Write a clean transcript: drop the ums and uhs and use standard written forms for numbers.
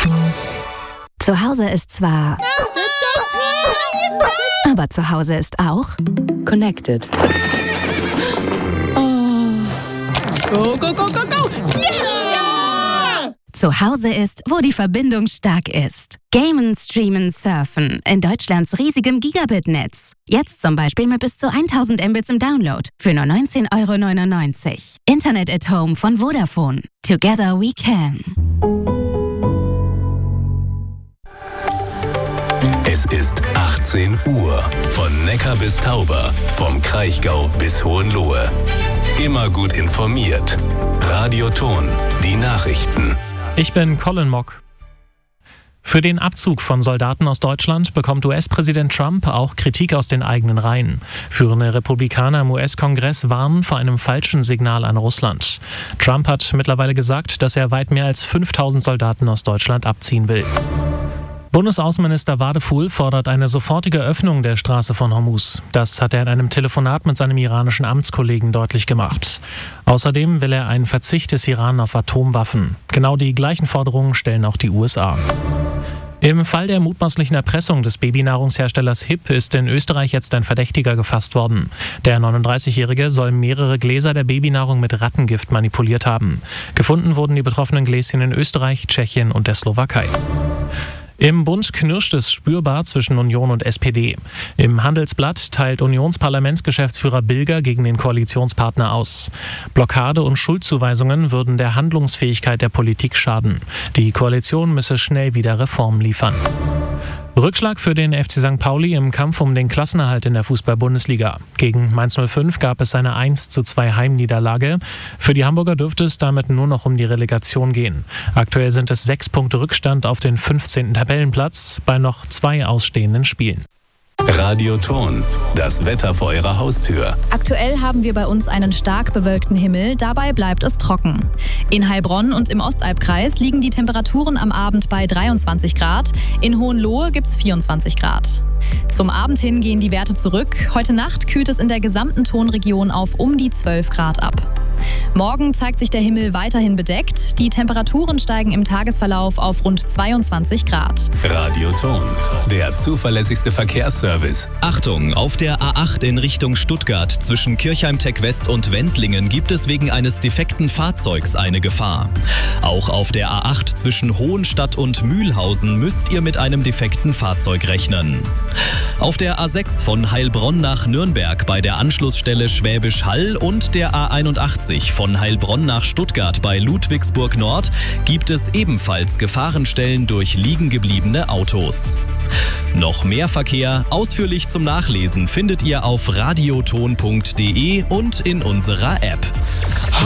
Zu Hause ist zwar... Aber zu Hause ist auch... Connected. Go, go, go, go, go! Yeah! Zu Hause ist, wo die Verbindung stark ist. Gamen, streamen, surfen in Deutschlands riesigem Gigabit-Netz. Jetzt zum Beispiel mit bis zu 1000 Mbits im Download für nur 19,99 €. Internet at Home von Vodafone. Together we can. Es ist 18 Uhr. Von Neckar bis Tauber, vom Kraichgau bis Hohenlohe. Immer gut informiert. Radio Ton, die Nachrichten. Ich bin Colin Mock. Für den Abzug von Soldaten aus Deutschland bekommt US-Präsident Trump auch Kritik aus den eigenen Reihen. Führende Republikaner im US-Kongress warnen vor einem falschen Signal an Russland. Trump hat mittlerweile gesagt, dass er weit mehr als 5000 Soldaten aus Deutschland abziehen will. Bundesaußenminister Wadefuhl fordert eine sofortige Öffnung der Straße von Hormuz. Das hat er in einem Telefonat mit seinem iranischen Amtskollegen deutlich gemacht. Außerdem will er einen Verzicht des Iran auf Atomwaffen. Genau die gleichen Forderungen stellen auch die USA. Im Fall der mutmaßlichen Erpressung des Babynahrungsherstellers HiP ist in Österreich jetzt ein Verdächtiger gefasst worden. Der 39-Jährige soll mehrere Gläser der Babynahrung mit Rattengift manipuliert haben. Gefunden wurden die betroffenen Gläschen in Österreich, Tschechien und der Slowakei. Im Bund knirscht es spürbar zwischen Union und SPD. Im Handelsblatt teilt Unionsparlamentsgeschäftsführer Bilger gegen den Koalitionspartner aus. Blockade und Schuldzuweisungen würden der Handlungsfähigkeit der Politik schaden. Die Koalition müsse schnell wieder Reformen liefern. Rückschlag für den FC St. Pauli im Kampf um den Klassenerhalt in der Fußball-Bundesliga. Gegen Mainz 05 gab es eine 1:2 Heimniederlage. Für die Hamburger dürfte es damit nur noch um die Relegation gehen. Aktuell sind es 6 Punkte Rückstand auf den 15. Tabellenplatz bei noch 2 ausstehenden Spielen. Radio Ton, das Wetter vor Ihrer Haustür. Aktuell haben wir bei uns einen stark bewölkten Himmel, dabei bleibt es trocken. In Heilbronn und im Ostalbkreis liegen die Temperaturen am Abend bei 23 Grad, in Hohenlohe gibt es 24 Grad. Zum Abend hin gehen die Werte zurück, heute Nacht kühlt es in der gesamten Tonregion auf um die 12 Grad ab. Morgen zeigt sich der Himmel weiterhin bedeckt, die Temperaturen steigen im Tagesverlauf auf rund 22 Grad. Radio Ton, der zuverlässigste Verkehrsservice. Achtung, auf der A8 in Richtung Stuttgart zwischen Kirchheim-Tech West und Wendlingen gibt es wegen eines defekten Fahrzeugs eine Gefahr. Auch auf der A8 zwischen Hohenstadt und Mühlhausen müsst ihr mit einem defekten Fahrzeug rechnen. Auf der A6 von Heilbronn nach Nürnberg bei der Anschlussstelle Schwäbisch Hall und der A81 von Heilbronn nach Stuttgart bei Ludwigsburg Nord gibt es ebenfalls Gefahrenstellen durch liegengebliebene Autos. Noch mehr Verkehr, ausführlich zum Nachlesen, findet ihr auf radioton.de und in unserer App.